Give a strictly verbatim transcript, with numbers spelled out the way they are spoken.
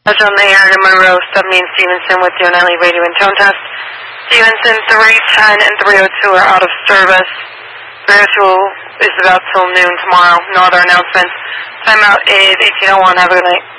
On the air to Monroe, Stubney and Stevenson with you, Nightly Radio and Tone Test. Stevenson, three ten and three oh two are out of service. three oh two is about till noon tomorrow. No other announcements. Timeout is eighteen oh one. Have a good night.